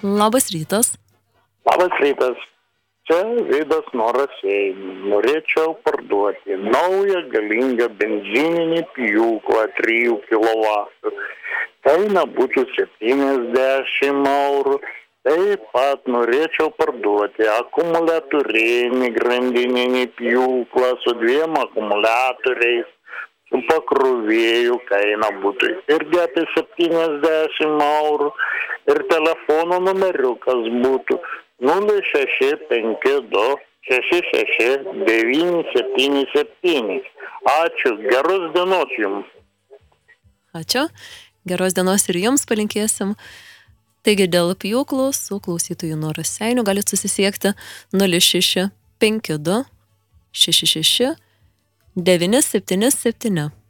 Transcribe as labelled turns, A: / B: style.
A: Labas rytas.
B: Labas rytas. Čia Vidas nuo Raseinių. Norėčiau parduoti naują galingą benzininį pjūklą 3 kW. Kaina būtų 70 eurų. Taip pat norėčiau parduoti akumuliatorinį grandininį pjūklą su 2 akumuliatoriais. Su pakrovėju kaina būtų irgi apie 70 eurų. Ir telefono numeriukas būtų 0652 66 977. Ačiū, geros dienos jums.
A: Ačiū. Geros dienos ir jums palinkėsim. Taigi dėl pjūklų su klausytojų nuo Raseinių galite susisiekti 0652 66 977.